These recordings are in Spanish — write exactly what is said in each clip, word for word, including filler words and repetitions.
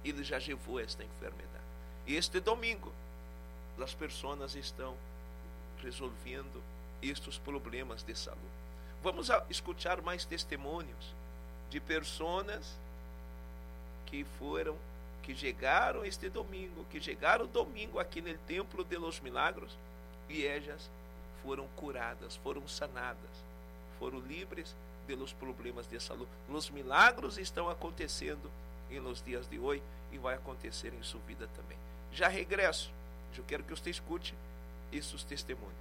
ele já levou esta enfermidade. E este domingo, as pessoas estão resolvendo estes problemas de saúde. Vamos a escutar mais testemunhos de pessoas que foram, que chegaram este domingo, que chegaram domingo aqui no Templo de los Milagros, e elas foram curadas, foram sanadas, foram livres de los problemas de saúde. Os milagros estão acontecendo em los dias de hoje e vai acontecer em sua vida também. Já regresso, eu quero que você escute esses testemunhos.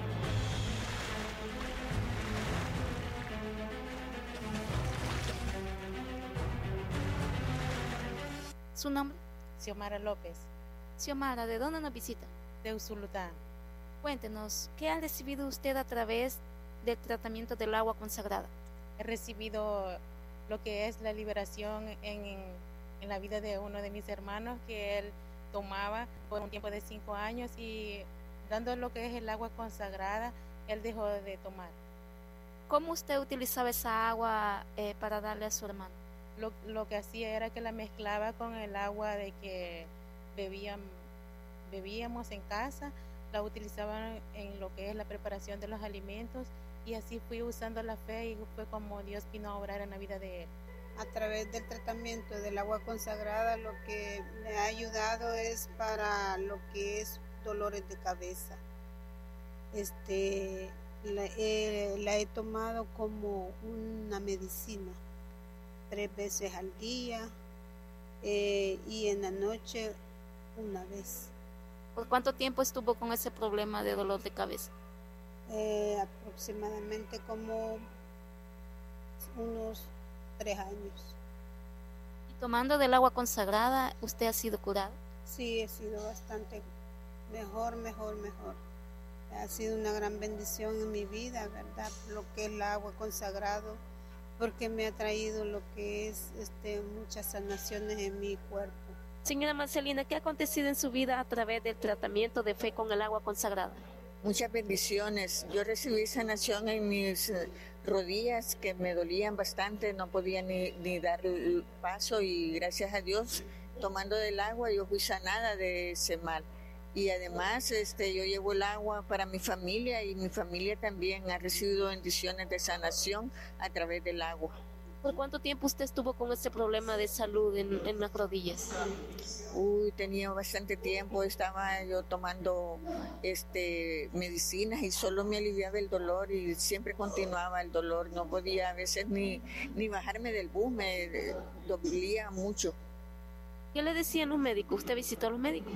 ¿Su nombre? Xiomara López, Xiomara, ¿de dónde nos visita? de Usulután. Cuéntenos, ¿qué ha recibido usted a través del tratamiento del agua consagrada? He recibido lo que es la liberación en, en, en la vida de uno de mis hermanos, que él tomaba por un tiempo de cinco años y dando lo que es el agua consagrada, él dejó de tomar. ¿Cómo usted utilizaba esa agua eh, para darle a su hermano? Lo, lo que hacía era que la mezclaba con el agua de que bebían, bebíamos en casa, la utilizaban en lo que es la preparación de los alimentos, y así fui usando la fe y fue como Dios vino a obrar en la vida de él. A través del tratamiento del agua consagrada, lo que me ha ayudado es para lo que es dolores de cabeza. Este, la, eh, la he tomado como una medicina, tres veces al día eh, y en la noche una vez. ¿Por cuánto tiempo estuvo con ese problema de dolor de cabeza? Eh, aproximadamente como unos tres años. ¿Y tomando del agua consagrada, usted ha sido curado? Sí, he sido bastante mejor, mejor, mejor. Ha sido una gran bendición en mi vida, ¿verdad? Lo que es el agua consagrado, porque me ha traído lo que es este, muchas sanaciones en mi cuerpo. Señora Marcelina, ¿qué ha acontecido en su vida a través del tratamiento de fe con el agua consagrada? Muchas bendiciones. Yo recibí sanación en mis rodillas que me dolían bastante, no podía ni, ni dar el paso, y gracias a Dios, tomando del agua, yo fui sanada de ese mal. Y además este, yo llevo el agua para mi familia, y mi familia también ha recibido bendiciones de sanación a través del agua. ¿Por cuánto tiempo usted estuvo con ese problema de salud en, en las rodillas? Uy, tenía bastante tiempo, estaba yo tomando este, medicinas y solo me aliviaba el dolor y siempre continuaba el dolor. No podía a veces ni, ni bajarme del bus, me dolía mucho. ¿Qué le decían los médicos? ¿Usted visitó a los médicos?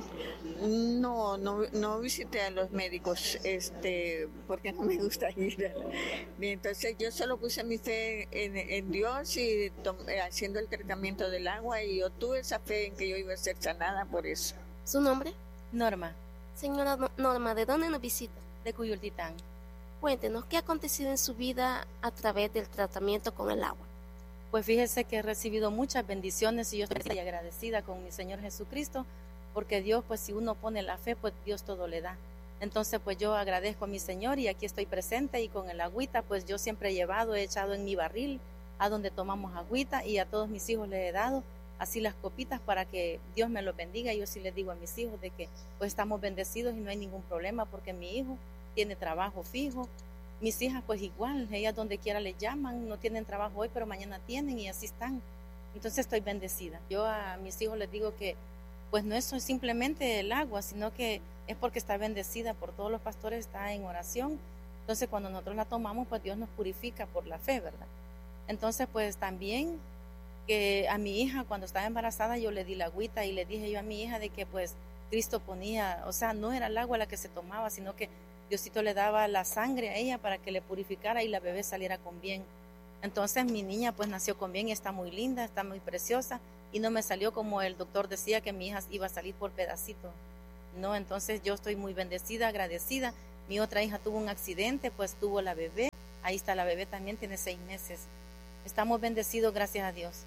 No, no, no visité a los médicos, este, porque no me gusta ir. Entonces yo solo puse mi fe en, en Dios y tom, haciendo el tratamiento del agua, y yo tuve esa fe en que yo iba a ser sanada por eso. ¿Su nombre? Norma, Señora Norma, ¿de dónde nos visita? de Cuyultitán. Cuéntenos, ¿qué ha acontecido en su vida a través del tratamiento con el agua? Pues fíjese que he recibido muchas bendiciones y yo estoy agradecida con mi Señor Jesucristo, porque Dios, pues si uno pone la fe, pues Dios todo le da. Entonces pues yo agradezco a mi Señor y aquí estoy presente, y con el agüita pues yo siempre he llevado, he echado en mi barril a donde tomamos agüita, y a todos mis hijos les he dado así las copitas para que Dios me los bendiga. Yo sí les digo a mis hijos de que pues estamos bendecidos y no hay ningún problema, porque mi hijo tiene trabajo fijo. Mis hijas pues igual, ellas donde quiera les llaman, no tienen trabajo hoy, pero mañana tienen, y así están. Entonces estoy bendecida. Yo a mis hijos les digo que pues no es simplemente el agua, sino que es porque está bendecida por todos los pastores, está en oración. Entonces cuando nosotros la tomamos, pues Dios nos purifica por la fe, ¿verdad? Entonces pues también que a mi hija cuando estaba embarazada yo le di la agüita, y le dije yo a mi hija de que pues Cristo ponía, o sea, no era el agua la que se tomaba, sino que Diosito le daba la sangre a ella para que le purificara y la bebé saliera con bien. Entonces mi niña pues nació con bien y está muy linda, está muy preciosa, y no me salió como el doctor decía, que mi hija iba a salir por pedacitos. No, entonces yo estoy muy bendecida, agradecida. Mi otra hija tuvo un accidente, pues tuvo la bebé, ahí está la bebé también, tiene seis meses. Estamos bendecidos, gracias a Dios.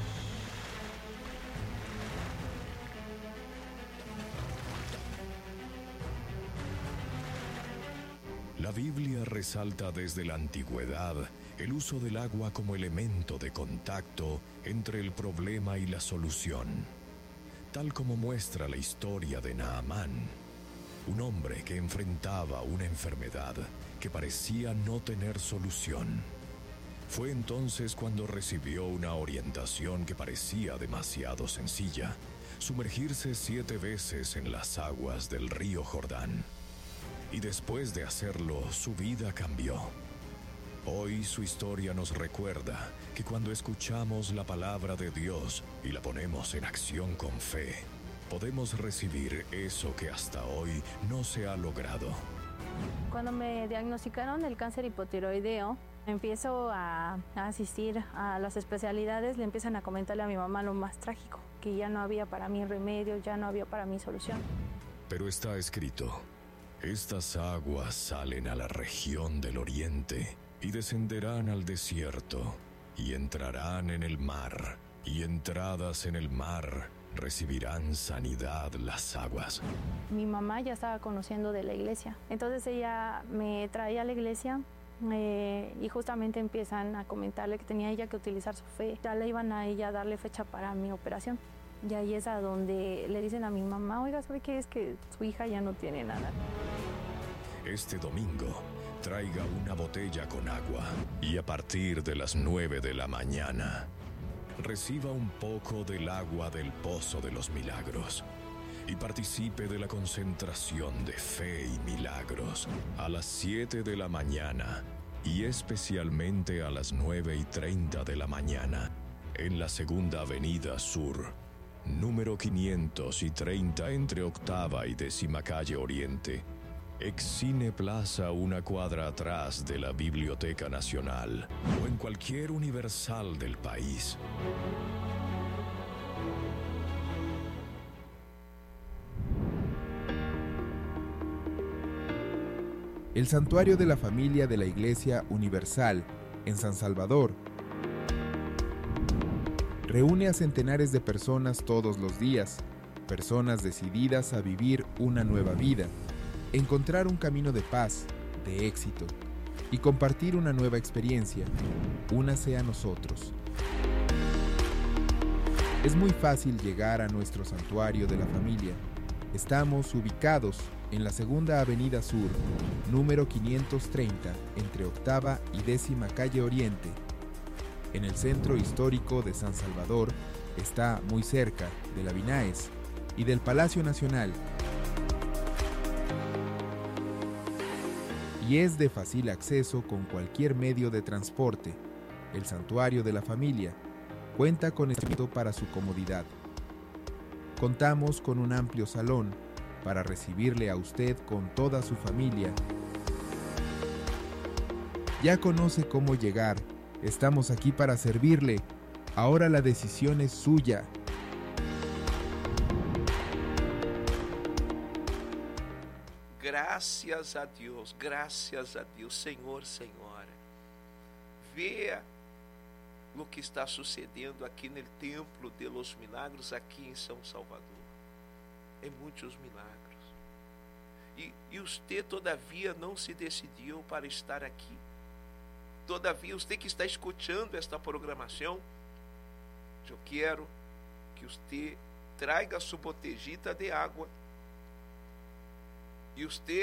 La Biblia resalta desde la antigüedad el uso del agua como elemento de contacto entre el problema y la solución. tal como muestra la historia de Naamán, un hombre que enfrentaba una enfermedad que parecía no tener solución. Fue entonces cuando recibió una orientación que parecía demasiado sencilla: sumergirse siete veces en las aguas del río Jordán. Y después de hacerlo, su vida cambió. Hoy su historia nos recuerda que cuando escuchamos la palabra de Dios y la ponemos en acción con fe, podemos recibir eso que hasta hoy no se ha logrado. Cuando me diagnosticaron el cáncer hipotiroideo, empiezo a, a asistir a las especialidades, le empiezan a comentarle a mi mamá lo más trágico, que ya no había para mí remedio, ya no había para mí solución. Pero está escrito: estas aguas salen a la región del oriente y descenderán al desierto y entrarán en el mar, y entradas en el mar recibirán sanidad las aguas. Mi mamá ya estaba conociendo de la iglesia, entonces ella me traía a la iglesia eh, y justamente empiezan a comentarle que tenía ella que utilizar su fe. Ya le iban a ella a darle fecha para mi operación. Y ahí es a donde le dicen a mi mamá: oiga, ¿sabe qué? Es que su hija ya no tiene nada. Este domingo, traiga una botella con agua y a partir de las nueve de la mañana, reciba un poco del agua del Pozo de los Milagros y participe de la concentración de fe y milagros a las siete de la mañana y especialmente a las nueve y treinta de la mañana en la Segunda Avenida Sur, número quinientos treinta entre Octava y Décima Calle Oriente, Excine Plaza, una cuadra atrás de la Biblioteca Nacional, o en cualquier universal del país. El Santuario de la Familia de la Iglesia Universal, en San Salvador, reúne a centenares de personas todos los días, personas decididas a vivir una nueva vida, encontrar un camino de paz, de éxito, y compartir una nueva experiencia. Únase a nosotros. Es muy fácil llegar a nuestro Santuario de la Familia. Estamos ubicados en la Segunda Avenida Sur, número quinientos treinta, entre Octava y Décima Calle Oriente. En el centro histórico de San Salvador, está muy cerca de la Binaes y del Palacio Nacional. Y es de fácil acceso con cualquier medio de transporte. El Santuario de la Familia cuenta con espacio para su comodidad. Contamos con un amplio salón para recibirle a usted con toda su familia. Ya conoce cómo llegar. Estamos aquí para servirle. Ahora la decisión es suya. Gracias a Deus, gracias a Deus, Senhor, Senhora. Veja o que está sucedendo aqui no Templo de los Milagros, aqui em São Salvador. É muitos milagros. E, e você todavia não se decidiu para estar aqui. Todavia, você que está escutando esta programação, eu quero que você traga sua botejita de água e você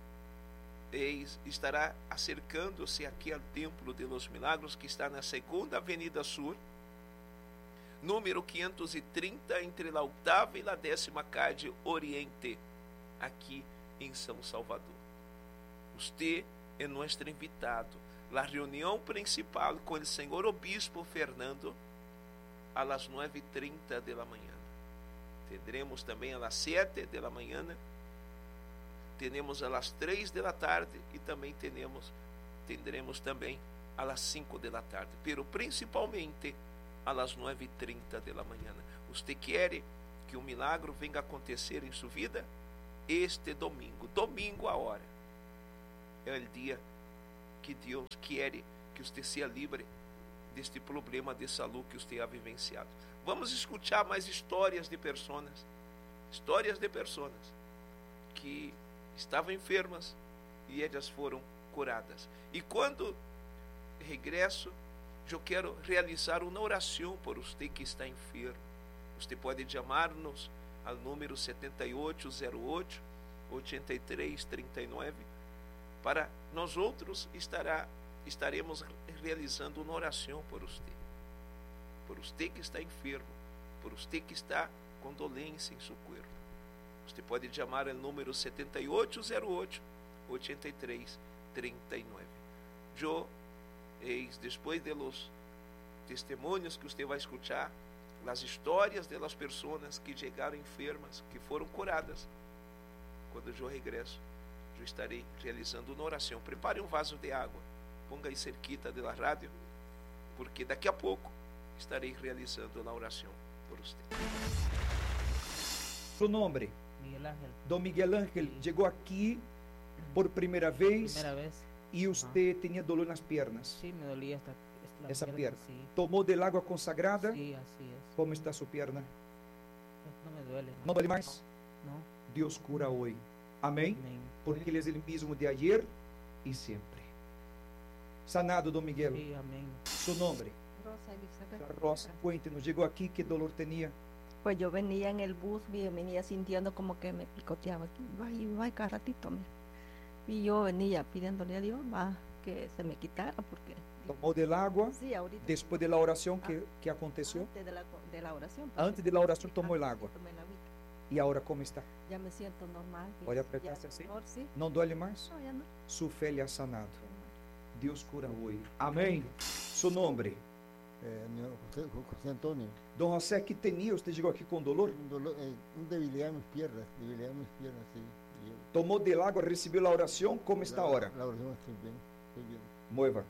estará acercando-se aqui ao Templo de los Milagros, que está na Segunda Avenida Sur, número quinhentos e trinta, entre a Octava e a Décima Calle Oriente, aqui em São Salvador. Você é nosso invitado. A reunião principal com o senhor Obispo Fernando a las nueve e trinta de la manhã. Tendremos também a las siete de la manhã. Temos a las três de la tarde e também temos, tendremos também a las cinco de la tarde. Pero principalmente a las nueve e trinta de la manhã. Você quer que um milagre venha acontecer em sua vida? Este domingo, domingo a hora, é o dia que Deus quer que você seja livre deste problema de saúde que você ha vivenciado. Vamos escutar mais histórias de pessoas, histórias de pessoas que estavam enfermas e elas foram curadas. E quando regresso, eu quero realizar uma oração por você que está enfermo. Você pode chamar-nos ao número setenta e oito zero oito, oitenta e três trinta e nove. Para nós outros estará, estaremos realizando uma oração por você. Por você que está enfermo, por você que está com dolência em seu corpo. Você pode chamar ao número setenta e oito zero oito, oitenta e três trinta e nove. Eu, eis, depois de los testemunhos que você vai escuchar, as histórias de las pessoas que chegaram enfermas, que foram curadas, quando eu regresso, eu estarei realizando uma oração. Prepare um vaso de água, ponga aí cerquita da rádio, porque daqui a pouco estarei realizando a oração por você. Su nombre, Miguel Ángel. Don Miguel Ángel, Sí. llegó aquí por primera vez Primera vez. y usted tenía dolor en las piernas. Sí, me dolía esta, esta la Esa pierna. Sí. Tomó del agua consagrada. Sí, así es. ¿Cómo está su pierna? No me duele. ¿No duele más? No. Dios cura hoy. Amén. Amén. Porque Él es el mismo de ayer y siempre. Sanado, Don Miguel. Sí, amén. Su nombre. Rosa Elizabeth. Rosa, cuéntenos, llegó aquí, ¿qué dolor tenía? Pues yo venía en el bus y venía sintiendo como que me picoteaba aquí, va y va cada ratito, mira. Y yo venía pidiéndole a Dios, va, que se me quitara porque... Tomó del agua. Sí, ahorita. Después de la oración, ¿qué, qué aconteció? Antes de la, de la oración. pues, Antes de la oración sí, tomó el antes agua. tomé el agüita. ¿Y ahora cómo está? Ya me siento normal. ¿Puede ya- apretarse ya así? dolor, sí. ¿No duele más? No, ya no. Su fe le ha sanado. Dios cura hoy. Amén. Su nombre. Eh, mi nombre es José, José Antonio. Don José, ¿qué tenía? ¿Usted llegó aquí con dolor? Un dolor, eh, una debilidad en mis piernas, debilidad en mis piernas, sí. Y yo- Tomó del agua, recibió la oración. ¿Cómo está la- ahora? La oración estoy bien, estoy bien. Mueva.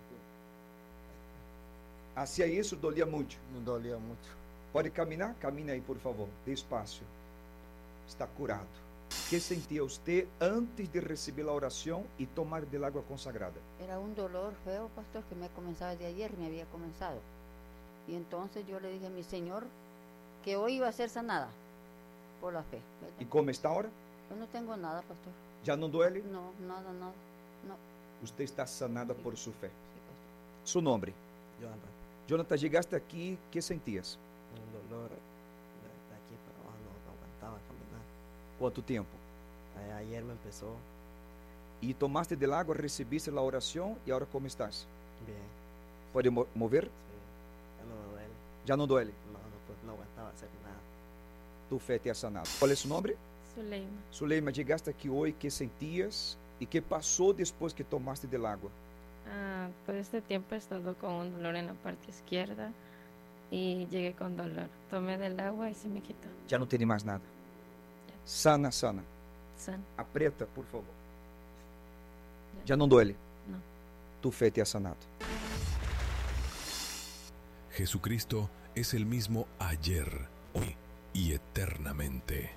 Hacía eso, dolía mucho. Me dolía mucho. ¿Puede caminar? Camine ahí, por favor. Despacio. Está curado. ¿Qué sentía usted antes de recibir la oración y tomar del agua consagrada? Era un dolor feo, pastor, que me comenzaba de ayer, me había comenzado. Y entonces yo le dije a mi Señor que hoy iba a ser sanada por la fe. ¿verdad? ¿Y cómo está ahora? Yo no tengo nada, pastor. ¿Ya no duele? No, nada, nada. No. Usted está sanada por su fe. Sí, pastor. Su nombre. Jonathan, Jonathan, llegaste aquí, ¿qué sentías? un dolor de, de aquí para abajo, no, no aguantaba caminar. ¿Cuánto tiempo? A- Ayer me empezó Y tomaste del agua, recibiste la oración y ahora ¿cómo estás? bien, ¿Puede mo- mover? sí, ya no me duele, Ya no duele. no, no, pues, no aguantaba hacer nada. Tu fe te ha sanado. ¿Cuál es su nombre? Zuleima. Zuleima, llegaste aquí hoy, ¿qué sentías? ¿Y qué pasó después que tomaste del agua? Ah, por este tiempo he estado con un dolor en la parte izquierda y llegué con dolor. Tomé del agua y se me quitó. Ya no tiene más nada. Sana, sana. San. Aprieta, por favor. Ya no duele. No. Tu fe te ha sanado. Jesucristo es el mismo ayer, hoy y eternamente.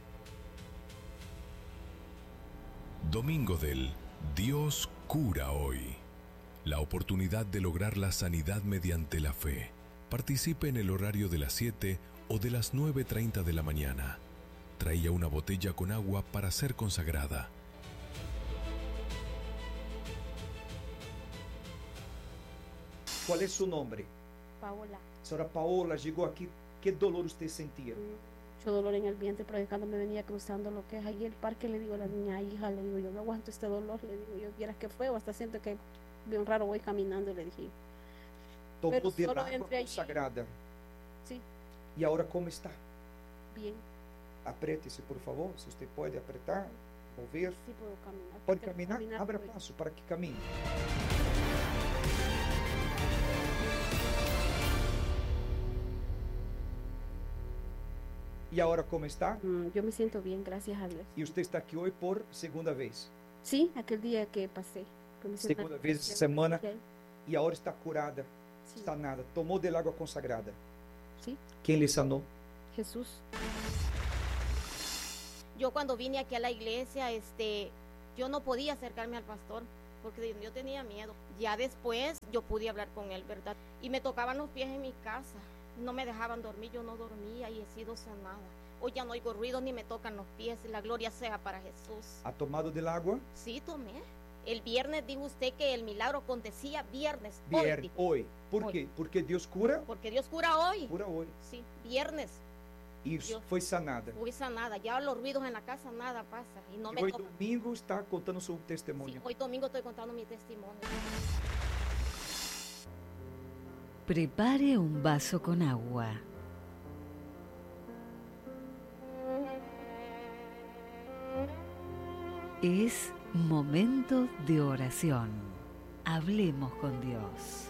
Domingo del Dios cura hoy. La oportunidad de lograr la sanidad mediante la fe. Participe en el horario de las siete o de las nueve treinta de la mañana. Traía una botella con agua para ser consagrada. ¿Cuál es su nombre? Paola, Señora Paola, llegó aquí. ¿Qué dolor usted sentía? mucho dolor en el vientre, porque cuando me venía cruzando lo que es ahí el parque, le digo a la niña, hija, le digo, yo no aguanto este dolor, le digo, yo vieras que fue, o hasta siento que bien raro voy caminando, le dije. Tomó Pero del solo agua entré allí. consagrada. Sí, ¿Y ahora cómo está? bien, Apriétese, por favor. Si usted puede apretar, mover. sí puedo caminar. ¿Puede Tengo que caminar? Abra puedo. paso para que camine. ¿Y ahora cómo está? Mm, yo me siento bien, gracias a Dios. Y usted está aquí hoy por segunda vez. Sí, aquel día que pasé. que me siento Segunda bien, vez gracias semana. a Dios. Y ahora está curada, Sí, sanada. Tomó del agua consagrada. sí, ¿Quién le sanó? Jesús. Yo cuando vine aquí a la iglesia, este, yo no podía acercarme al pastor porque yo tenía miedo. Ya después yo pude hablar con él, ¿verdad? Y me tocaban los pies en mi casa, no me dejaban dormir, yo no dormía y he sido sanada. Hoy ya no oigo ruido ni me tocan los pies, la gloria sea para Jesús. ¿Ha tomado del agua? Sí, tomé. El viernes dijo usted que el milagro acontecía viernes, Bien, hoy, dijo. hoy. ¿Por Hoy. qué? Porque Dios cura. Porque Dios cura hoy. Cura hoy. Sí, viernes. Isso, Yo foi sanada. fui sanada. Ya los ruidos en la casa, nada pasa. Y no E me hoje toca. domingo está contando seu testemunho. Sí, hoy domingo estoy contando mi testimonio. Prepare un vaso con agua. Es momento de oración. Hablemos con Dios.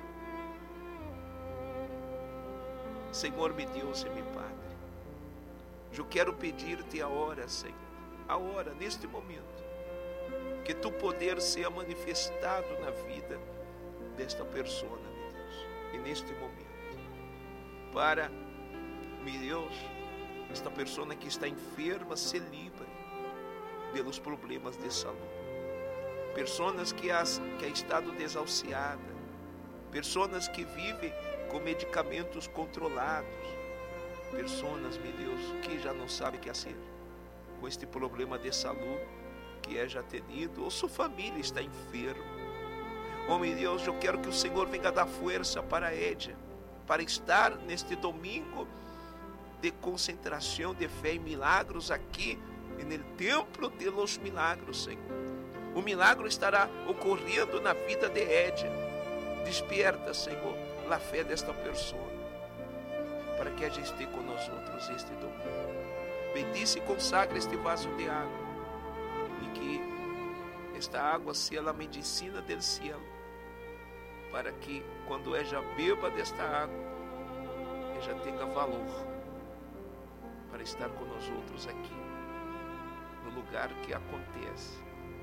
Senhor, meu Deus e meu Padre, eu quero pedir-te a hora, Senhor, a hora, neste momento, que tu poder seja manifestado na vida desta pessoa, meu Deus, e neste momento, para, meu Deus, esta pessoa que está enferma se livre pelos problemas de saúde, pessoas que has, que ha estado desahuciada, pessoas que vivem com medicamentos controlados, pessoas, meu Deus, que já não sabem o que fazer com este problema de saúde que é já tenido, ou sua família está enferma. Oh, meu Deus, eu quero que o Senhor venha dar força para Edia, para estar neste domingo de concentração de fé e milagros aqui no Templo de los Milagros, Senhor. O milagre estará ocorrendo na vida de Edia. Despierta, Senhor, a fé desta pessoa, para que ela esteja conosco este domingo. Bendice e consagra este vaso de água, e que esta água seja a medicina do cielo, para que quando ela beba desta água, ela tenha valor para estar conosco aqui, no lugar que acontece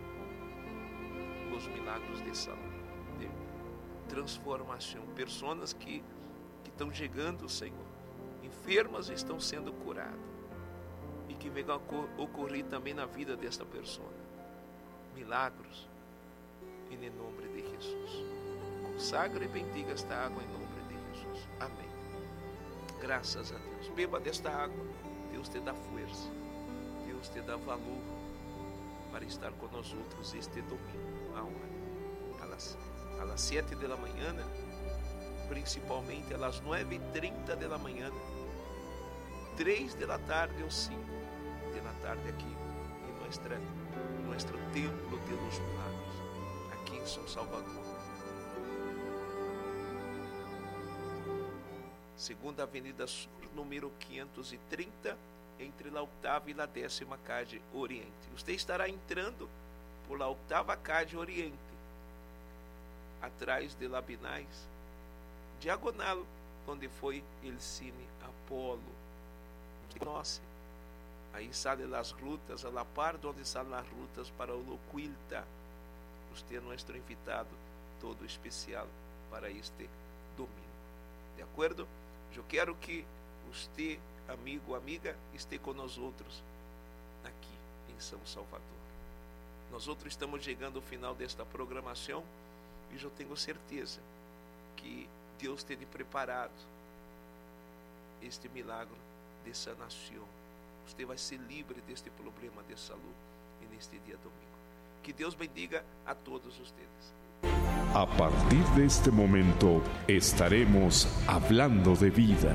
os milagres de saúde, de transformação. Pessoas que, que estão chegando, Senhor, enfermas estão sendo curadas, e que venham a ocorrer também na vida desta pessoa milagros, em nome de Jesus. Consagra e bendiga esta água em nome de Jesus. Amém. Graças a Deus. Beba desta água. Deus te dá força, Deus te dá valor para estar conosco este domingo. Aonde? Às, às sete da manhã, principalmente às nove e trinta da manhã, três da tarde ou cinco da tarde aqui em nossa, nosso Templo de los Milagros, aqui em São Salvador. Segunda Avenida Sur, número quinhentos e trinta, entre a oitava e a décima calle Oriente. Você estará entrando por la oitava calle Oriente, atrás de Labinais, diagonal, onde foi o Cine Apolo. Nossa, aí saem as rutas, a la par de onde saem as rutas para o Loquilta. Você é nosso invitado todo especial para este domingo. De acordo? Eu quero que você, amigo, amiga, esteja conosco aqui em São Salvador. Nós outros estamos chegando ao final desta programação e eu tenho certeza que Deus tem preparado este milagre de sanação. Você vai ser livre deste problema de saúde neste dia domingo. Que Deus bendiga a todos vocês. A partir de este momento estaremos hablando de vida.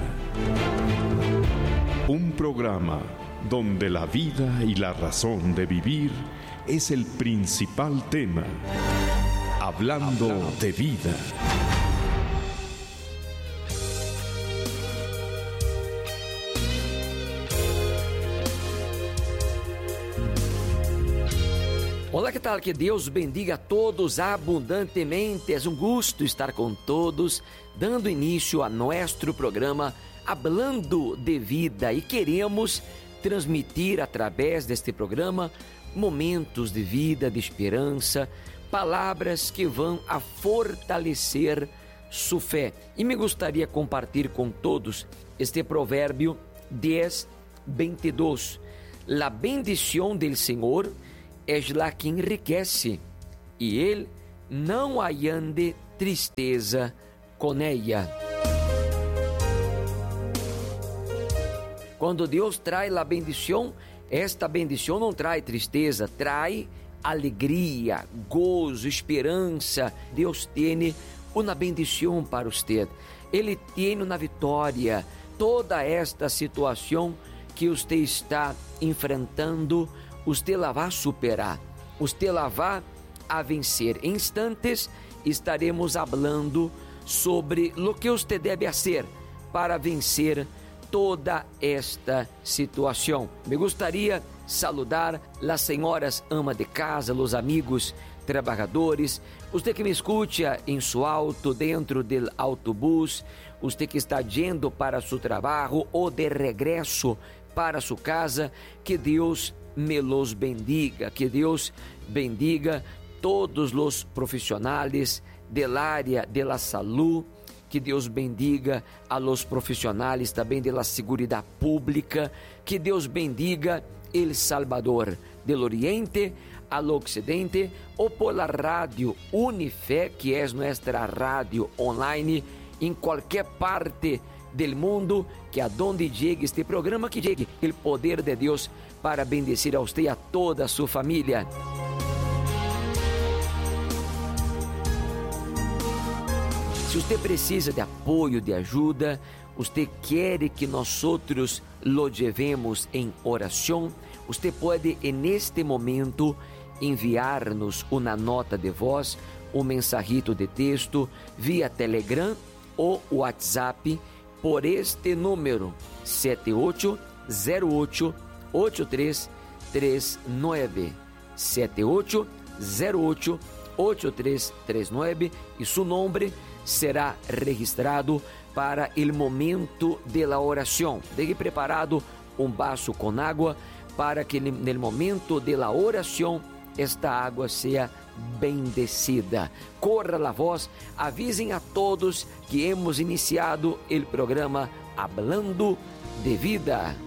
Un programa donde la vida y la razón de vivir es el principal tema. Hablando, hablando. de vida. Olá, que tal? Que Deus bendiga a todos abundantemente. É um gosto estar com todos, dando início a nosso programa Hablando de Vida. E queremos transmitir através deste programa momentos de vida, de esperança, palavras que vão a fortalecer sua fé. E me gostaria de compartilhar com todos este provérbio dez, veintidós. La bendición del Senhor es la que enriquece, e Ele não añade tristeza com ella. Quando Deus traz a bendição, esta bendição não traz tristeza, traz alegria, gozo, esperança. Deus tem uma bendição para você. Ele tem uma vitória toda esta situação que você está enfrentando, você la vai superar, você la vai a vencer. Em instantes estaremos falando sobre o que você deve fazer para vencer toda esta situação. Me gostaria saludar as senhoras ama de casa, os amigos trabalhadores, você que me escuta em seu auto, dentro do autobus, você que está indo para seu trabalho ou de regresso para sua casa, que Deus me los bendiga, que Deus bendiga todos os profissionais del área de la salud, que Deus bendiga a los profissionais também de la seguridad pública, que Deus bendiga El Salvador del Oriente al Occidente, ou por la radio Unifé, que é nossa rádio online em qualquer parte del mundo, que aonde llegue este programa, que llegue o poder de Deus para bendecir a você e a toda a sua família. Se você precisa de apoio, de ajuda, você quer que nós outros lo llevemos em oração, você pode, neste momento, enviar-nos uma nota de voz, um mensajito de texto via Telegram ou WhatsApp por este número sete oito zero oito oito três três nove sete oito zero oito oito três três nove e seu nome será registrado para o momento de la oração. Deje preparado um vaso com água para que no momento de la oração esta água seja bendecida. Corra la voz, avisem a todos que hemos iniciado o programa Hablando de Vida.